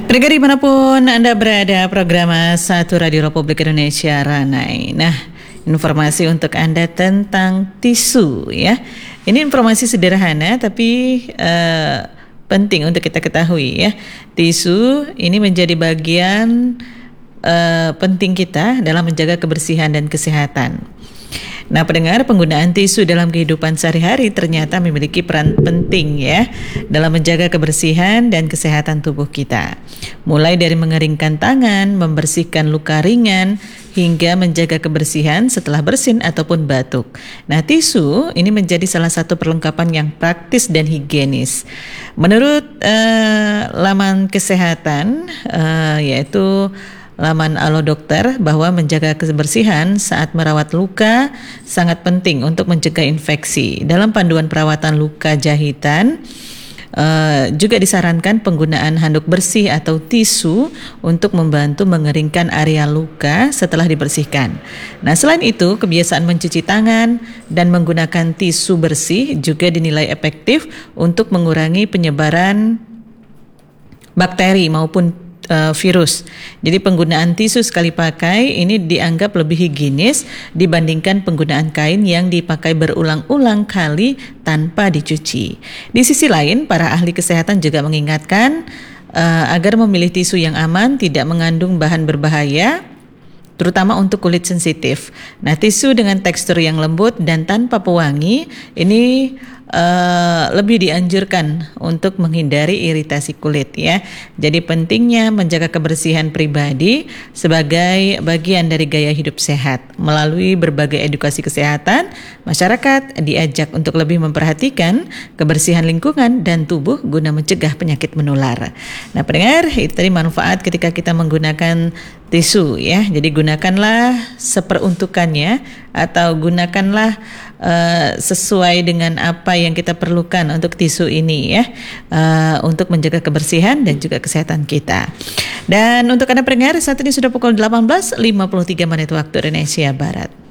Pendengar dimanapun Anda berada, program Satu Radio Republik Indonesia Ranai. Nah, informasi untuk Anda tentang tisu ya. Ini informasi sederhana tapi penting untuk kita ketahui ya. Tisu ini menjadi bagian penting kita dalam menjaga kebersihan dan kesehatan. Nah, pendengar, penggunaan tisu dalam kehidupan sehari-hari ternyata memiliki peran penting ya dalam menjaga kebersihan dan kesehatan tubuh kita. Mulai dari mengeringkan tangan, membersihkan luka ringan, hingga menjaga kebersihan setelah bersin ataupun batuk. Nah, tisu ini menjadi salah satu perlengkapan yang praktis dan higienis. Menurut laman kesehatan yaitu laman Alo Dokter, bahwa menjaga kebersihan saat merawat luka sangat penting untuk mencegah infeksi. Dalam panduan perawatan luka jahitan juga disarankan penggunaan handuk bersih atau tisu untuk membantu mengeringkan area luka setelah dibersihkan. Nah, selain itu, kebiasaan mencuci tangan dan menggunakan tisu bersih juga dinilai efektif untuk mengurangi penyebaran bakteri maupun virus. Jadi penggunaan tisu sekali pakai ini dianggap lebih higienis dibandingkan penggunaan kain yang dipakai berulang-ulang kali tanpa dicuci. Di sisi lain, para ahli kesehatan juga mengingatkan agar memilih tisu yang aman, tidak mengandung bahan berbahaya, terutama untuk kulit sensitif. Nah, tisu dengan tekstur yang lembut dan tanpa pewangi ini lebih dianjurkan untuk menghindari iritasi kulit ya. Jadi pentingnya menjaga kebersihan pribadi sebagai bagian dari gaya hidup sehat. Melalui berbagai edukasi kesehatan, masyarakat diajak untuk lebih memperhatikan kebersihan lingkungan dan tubuh guna mencegah penyakit menular. Nah, pendengar, itu tadi manfaat ketika kita menggunakan tisu ya. Jadi gunakanlah seperuntukannya atau gunakanlah sesuai dengan apa yang kita perlukan untuk tisu ini ya, untuk menjaga kebersihan dan juga kesehatan kita. Dan untuk Anda pendengar, saat ini sudah pukul 18.53 waktu Indonesia Barat.